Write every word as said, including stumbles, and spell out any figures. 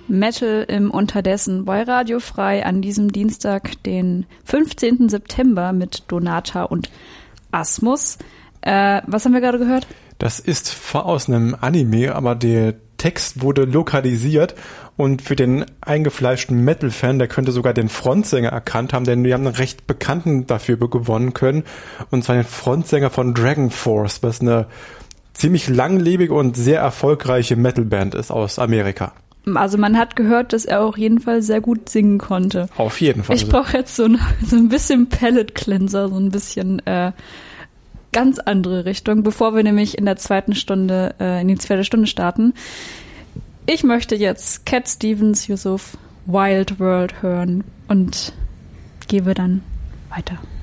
Metal im Unterdessen bei Radio Frei an diesem Dienstag, den fünfzehnten September mit Donata und Asmus. Äh, was haben wir gerade gehört? Das ist aus einem Anime, aber der Text wurde lokalisiert und für den eingefleischten Metal-Fan, der könnte sogar den Frontsänger erkannt haben, denn wir haben einen recht bekannten dafür gewonnen können, und zwar den Frontsänger von Dragon Force, was eine ziemlich langlebige und sehr erfolgreiche Metal-Band ist aus Amerika. Also man hat gehört, dass er auch jeden Fall sehr gut singen konnte. Auf jeden Fall. Ich brauche jetzt so ein, so ein bisschen Palette-Cleanser, so ein bisschen äh, ganz andere Richtung, bevor wir nämlich in der zweiten Stunde, äh, in die zweite Stunde starten. Ich möchte jetzt Cat Stevens, Yusuf, Wild World hören und gebe dann weiter.